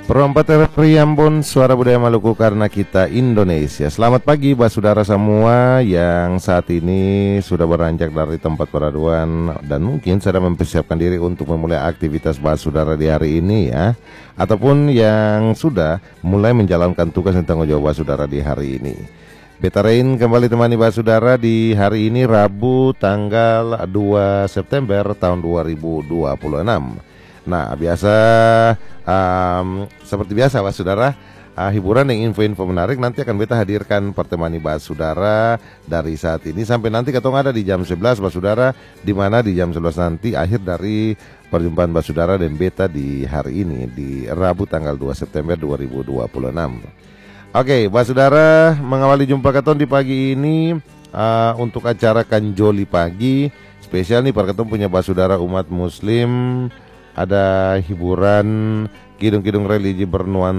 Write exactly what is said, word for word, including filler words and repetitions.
Perompat Priambon, suara budaya Maluku karena kita Indonesia. Selamat pagi bah saudara semua yang saat ini sudah beranjak dari tempat peraduan dan mungkin sedang mempersiapkan diri untuk memulai aktivitas bah saudara di hari ini ya. Ataupun yang sudah mulai menjalankan tugas dan tanggung jawab bah saudara di hari ini. Beta Rain kembali temani bah saudara di hari ini Rabu tanggal dua September tahun dua ribu dua puluh enam. Nah, biasa um, seperti biasa, Pak Saudara, uh, hiburan dan info-info menarik nanti akan beta hadirkan pertemani Pak Saudara dari saat ini sampai nanti ketong ada di jam sebelas, Pak Saudara, di mana di jam sebelas nanti akhir dari perjumpaan Pak Saudara dan beta di hari ini di Rabu tanggal dua September dua ribu dua puluh enam. Oke, Pak Saudara, mengawali jumpa ketong di pagi ini uh, untuk acara Kanjoli pagi spesial nih, para ketong punya Pak Saudara umat Muslim. Ada hiburan kidung-kidung religi bernuansa